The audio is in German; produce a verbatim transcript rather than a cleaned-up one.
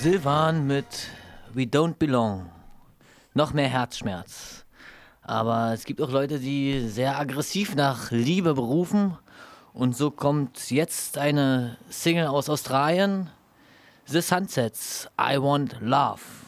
Silvan mit We Don't Belong. Noch mehr Herzschmerz. Aber es gibt auch Leute, die sehr aggressiv nach Liebe berufen. Und so kommt jetzt eine Single aus Australien. The Sunsets, I Want Love.